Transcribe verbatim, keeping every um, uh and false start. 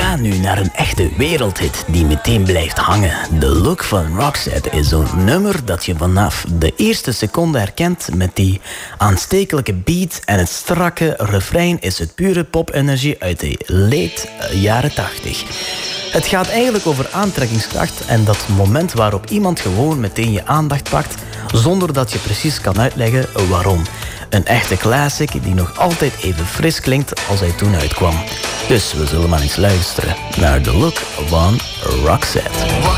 gaan nu naar een echte wereldhit die meteen blijft hangen. The Look van Roxette is zo'n nummer dat je vanaf de eerste seconde herkent met die aanstekelijke beat en het strakke refrein is het pure popenergie uit de late jaren tachtig. Het gaat eigenlijk over aantrekkingskracht en dat moment waarop iemand gewoon meteen je aandacht pakt zonder dat je precies kan uitleggen waarom. Een echte classic die nog altijd even fris klinkt als hij toen uitkwam. Dus we zullen maar eens luisteren naar The Look van Roxette.